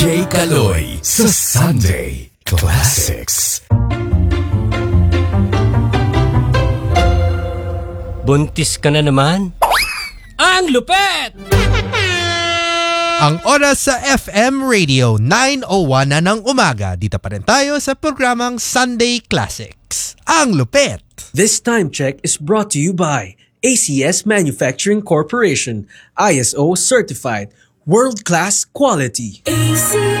Jay Kaloy sa Sunday Classics. Buntis ka na naman? Ang lupet! Ang oras sa FM Radio 9:01 na ng umaga. Dito pa rin tayo sa programang Sunday Classics. Ang lupet! This time check is brought to you by ACS Manufacturing Corporation, ISO certified, world-class quality.